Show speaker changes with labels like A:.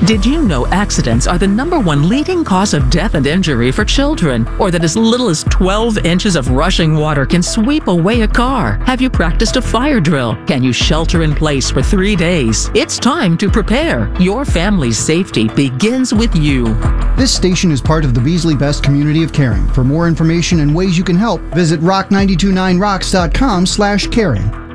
A: Did you know accidents are the #1 leading cause of death and injury for children? Or that as little as 12 inches of rushing water can sweep away a car? Have you practiced a fire drill? Can you shelter in place for 3 days? It's time to prepare. Your family's safety begins with you.
B: This station is part of the Beasley Best community of caring. For more information and ways you can help, visit rock929rocks.com/caring.